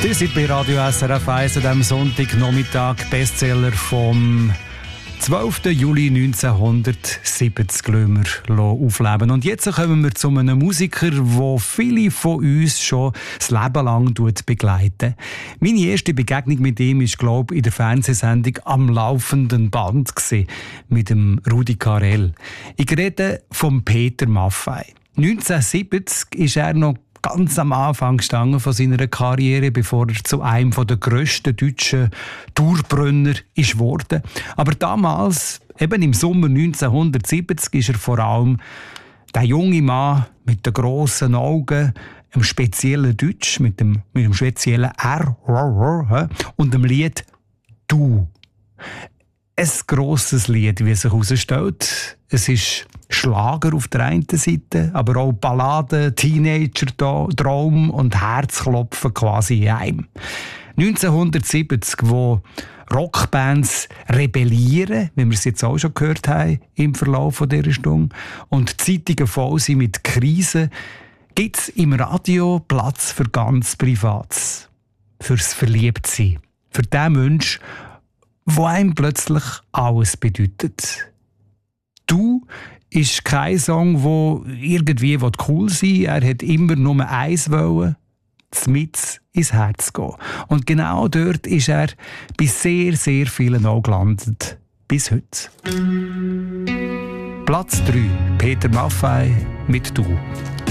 Ihr seid bei Radio SRF 1 an diesem Sonntagnachmittag, Bestseller vom 12. Juli 1970 lassen wir aufleben. Und jetzt kommen wir zu einem Musiker, der viele von uns schon das Leben lang begleiten. Meine erste Begegnung mit ihm war, glaube ich, in der Fernsehsendung «Am laufenden Band» mit dem Rudi Carrell. Ich rede von Peter Maffay. 1970 ist er noch ganz am Anfang gestanden von seiner Karriere, bevor er zu einem der grössten deutschen Dauerbrenner ist worden. Aber damals, eben im Sommer 1970, ist er vor allem der junge Mann mit den grossen Augen, einem speziellen Deutsch, mit dem speziellen R und dem Lied «Du». Ein grosses Lied, wie es sich herausstellt. Es ist Schlager auf der einen Seite, aber auch Balladen, Teenager-Traum und Herzklopfen quasi in einem. 1970, wo Rockbands rebellieren, wie wir es jetzt auch schon gehört haben im Verlauf dieser Stunde, und Zeitungen voll sind mit Krisen, gibt es im Radio Platz für ganz Privates. Fürs Verliebtsein. Für den Mensch, wo einem plötzlich alles bedeutet. «Du» ist kein Song, der irgendwie cool sein will. Er hat immer nur eins wollen, mit ins Herz gehen. Und genau dort ist er bei sehr, sehr vielen auch gelandet. Bis heute. Platz 3. Peter Maffay mit «Du».